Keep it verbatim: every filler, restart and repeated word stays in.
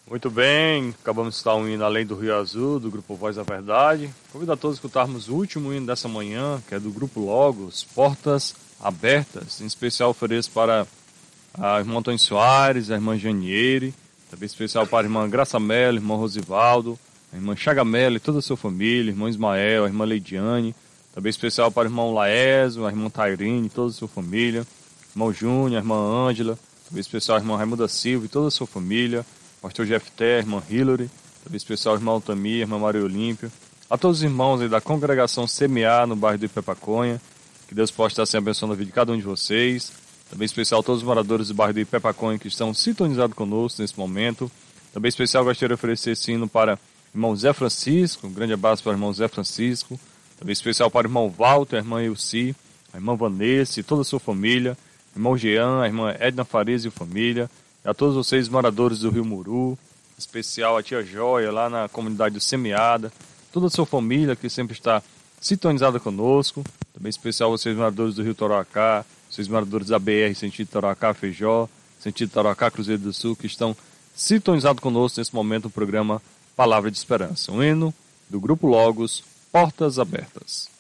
Muito bem, acabamos de escutar um hino Além do Rio Azul, do Grupo Voz da Verdade. Convido a todos a escutarmos o último hino dessa manhã, que é do Grupo Logos, Portas Abertas. Em especial ofereço para a irmã Antônio Soares, a irmã Janiere, também especial para a irmã Graça Mello, irmão Rosivaldo, a irmã Chaga Mello e toda a sua família, irmão Ismael, a irmã Leidiane, também especial para o irmão Laésio, a irmã Tairine e toda a sua família, irmão Júnior, a irmã Ângela, também especial a irmã Raimunda Silva e toda a sua família, pastor Jefté, irmã Hillary, também especial irmão Tamir, irmã Maria Olímpia, a todos os irmãos aí da congregação Semear no bairro do Ipepaconha, que Deus possa estar se abençoando a vida de cada um de vocês, também especial a todos os moradores do bairro do Ipepaconha que estão sintonizados conosco nesse momento, também especial gostaria de oferecer esse hino para o irmão Zé Francisco, um grande abraço para o irmão Zé Francisco, também especial para o irmão Walter, a irmã Elci, a irmã Vanessa e toda a sua família, o irmão Jean, a irmã Edna Farias e família, e a todos vocês moradores do Rio Muru, especial a tia Joia lá na comunidade do Semeada, toda a sua família que sempre está sintonizada conosco, também especial vocês moradores do Rio Toroacá, vocês moradores da B R sentido Toroacá, Feijó, sentido Toroacá, Cruzeiro do Sul, que estão sintonizados conosco nesse momento no programa Palavra de Esperança, um hino do Grupo Logos, Portas Abertas.